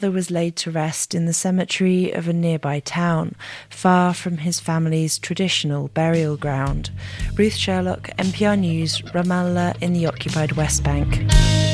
father was laid to rest in the cemetery of a nearby town, far from his family's traditional burial ground. Ruth Sherlock, NPR News, Ramallah in the occupied West Bank.